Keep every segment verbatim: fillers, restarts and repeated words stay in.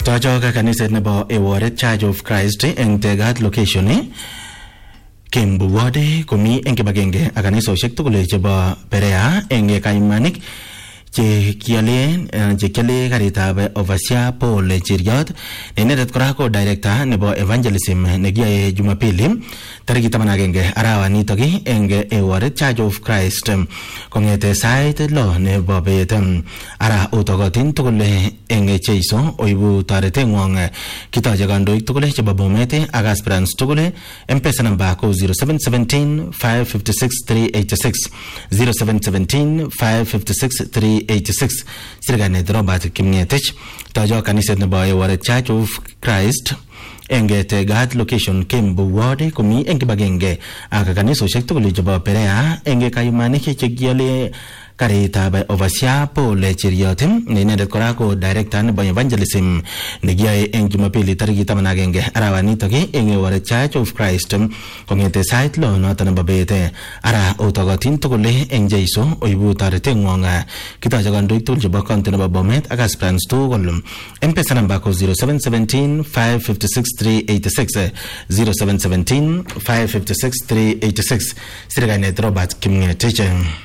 Tojo ka kaniset nebo Eworet Church of Christ eng Tegat location Kembu Ward komi eng kibagenge ak kanisosiek tugul chebo Berea eng Kaimanik che kialen che kiale karitab Overseer Paul Chiriot inendet kora ko director nebo evangelism nekiyae Jumapili tarikit taman ak agenge arawanitok eng Eworet Church of Christ kongete sait lo nebo bet ara otogotin tugul eng Jeiso oibu toretengwong kitoche kandoik tugul chebo Bomet ak aspirants tugul. M-Pesa namba ko zero seven one seven five five six three eight six zero seven one seven five five six three eight six. Sirganet Robert Kimngetich tojo kaniset nebo Eworet Church of Christ eng Tegat location Kembu Ward komi eng kibagenge ak kanisosiek tugul chebo Berea eng Kaimanik che kiale karitab Overseer Paul Chiriot ne inendet kora ko director nebo evangelism nekiyae eng Jumapili tarikit taman ak agenge arawanitok eng Eworet Church of Christ kongete sait lo noto nebo bet ara otogotin tugul eng Jeiso oibu toretengwong kitoche kandoik tugul chebo county nebo Bomet ak aspirants tugul. M-Pesa namba ko zero seven one seven five five six three eight six zero seven one seven five five six three eight six. Sirganet Robert Kimngetich.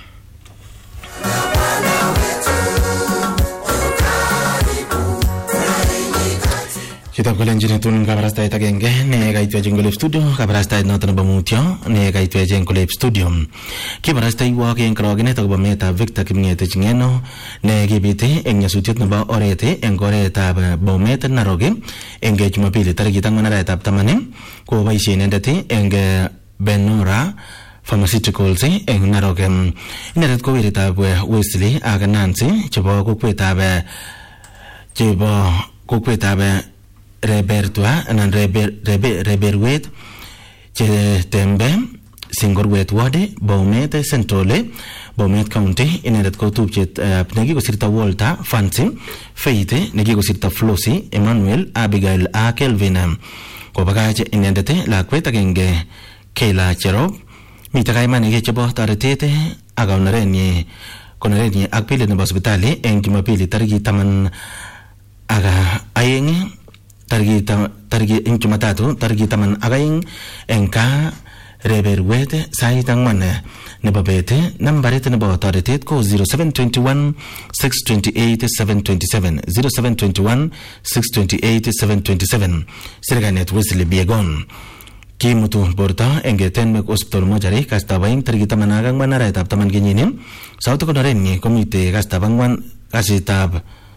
Kitab kolenjini tun kabarastait agenge ne kaitweche eng Kolep studio kabarastait noto nebo mutyo ne kaitweche eng Kolep studio kibarastaiwok eng korogenet akobo meetab Victor Kimngetich Ngeno ne kibiti eng nyasutiet nebo oret eng oretab Bomet Narok eng Jumapili tarikit ang'wan arawetab taman koboisie inendet eng Benora Pharmaceuticals eng Narok. Inendet ko weritab Wesley ak Nancy chebo kokwetab chebo kokwetab Rebertua anan Reber Reber Reberwet che tembe Singorwet Ward Bomet Central Bomet County. Inendet ko tupchet nekikosirta Walter Fancy Faith nekikosirta Flossie Emmanuel Abigail a Kelvin kobakach inendet lakwet agenge Kayla Cherop mite kaimanik chebo toretet ak konorenyi konorenyi ak bilit nebo hospitali eng Jumapili tarikit taman ak aeng tarikit tarikit eng Jumatatu tarikit taman ak aeng eng ka Reberwet sait ang'wan nebo bet. Nambarit nebo toretet ko zero seven two one six two eight seven two seven zero seven two one six two eight seven two seven. Sirganet Wesley Biegon kimutu borto eng Tenmek Hospital Mojari kastab aeng tarikit taman ak ang'wan arawetab taman kenyini. Sauti konorenyi komite kastab ang'wan kasitab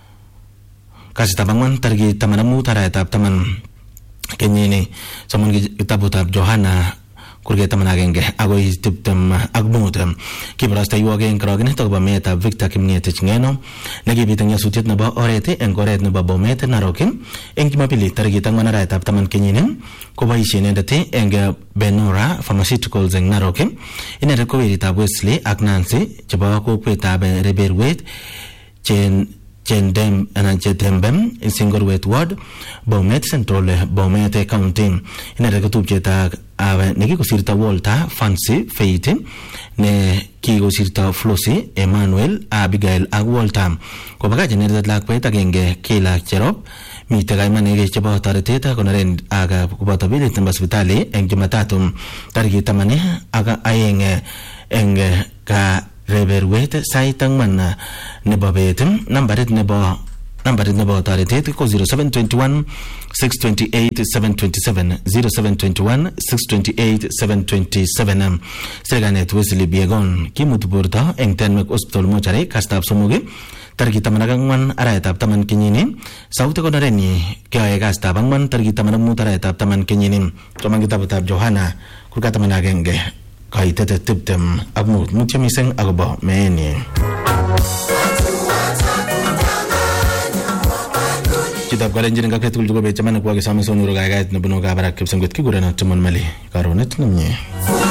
kasitab ang'wan tarikit taman ak mut arawetab taman kenyini. Somon kitabutab Johana kurget taman agenge agoi tiptem ak mut kibarastaiwok eng korogenet akobo meetab Victor Kimngetich Ngeno nekibit eng nyasutiet nebo oret eng oret nebo Bomet Narok eng Jumapili tarikit ang'wan arawetab taman kenyini koboisie inendet eng Benora Pharmaceuticals eng Narok. Inendet ko weritab Wesley ak Nancy chebo kokwetab Reberwet chen Chendem anan Chetembem in Singorwet Ward Bomet Central Bomet County. Inendet ko tupchet ak nekikosirta Walter Fancy Faith ne kikosirta Flossie Emmanuel Abigail ak Walter kobakach inendet lakwet agenge Kayla Cherop mite kaimanik chebo toretet konoren ak koboto bilit nebo hospitali eng Jumatatu tarikit taman ak aeng eng ka Reberwet sait ang'wan nebo bet. Nambarit nebo nambarit nebo toretet ko zero seven two one six two eight seven two seven zero seven two one six two eight seven two seven. Sirganet Wesley Biegon kimutu borto eng Tenmek Hospital Mojari kastab somok tarikit taman ak ang'wan arawetab taman kenyini. Sauti konorenyi keyae kastab ang'wan tarikit taman ak mut arawetab taman kenyini. Soman kitabutab Johana kurgat taman ak agenge kaitet tiptem ak mut mutyo mising akobo meeni. Kitab kalenjin ngakhet tugul chebo bechaman kwa kisame sonuro gaigat nebunu kabarak kipsengwet kiguren Timon Mali karonet nemye.